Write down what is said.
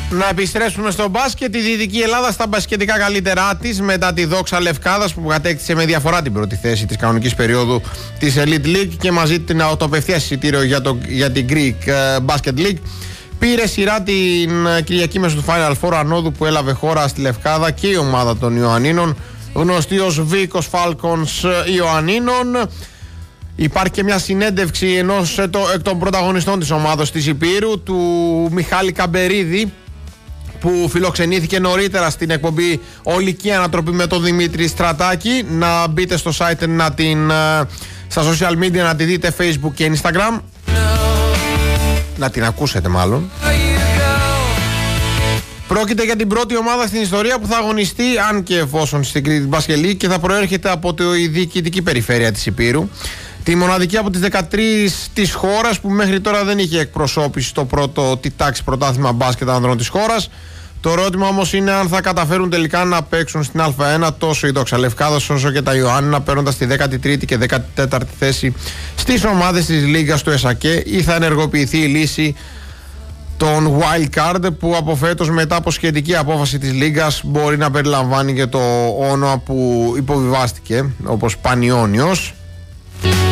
Να επιστρέψουμε στο μπάσκετ. Η Δυτική Ελλάδα στα μπασκετικά καλύτερά της μετά τη Δόξα Λευκάδας που κατέκτησε με διαφορά την πρώτη θέση της κανονικής περίοδου της Elite League και μαζί το απευθείας εισιτήριο για την Greek Basket League. Πήρε σειρά την Κυριακή μέσω του Final Four ανόδου που έλαβε χώρα στη Λευκάδα και η ομάδα των Ιωαννίνων, γνωστή ως Βίκος Falcons Ιωαννίνων. Υπάρχει και μια συνέντευξη ενός εκ των πρωταγωνιστών της ομάδος της Υπήρου, του Μιχάλη Καμπερίδη, που φιλοξενήθηκε νωρίτερα στην εκπομπή Ολική Ανατροπή με τον Δημήτρη Στρατάκη. Να μπείτε στο site, στα social media να τη δείτε, Facebook και Instagram. Να την ακούσετε μάλλον. Πρόκειται για την πρώτη ομάδα στην ιστορία που θα αγωνιστεί, αν και εφόσον στην Κρήτη Μπασκελή, και θα προέρχεται από τη διοικητική περιφέρεια της Υπήρου. Τη μοναδική από τις 13 της χώρας που μέχρι τώρα δεν είχε εκπροσώπηση στο πρώτο τάξη πρωτάθλημα μπάσκετ ανδρών της χώρας. Το ερώτημα όμως είναι αν θα καταφέρουν τελικά να παίξουν στην Α1 τόσο η Δόξα Λευκάδας όσο και τα Ιωάννινα, παίρνοντας τη 13η και 14η θέση στις ομάδες της Λίγκας του ΕΣΑΚΕ, ή θα ενεργοποιηθεί η λύση των Wild Card που από φέτος, μετά από σχετική απόφαση της Λίγκας, μπορεί να περιλαμβάνει και το όνομα που υποβιβάστηκε, όπως Πανιόνιος.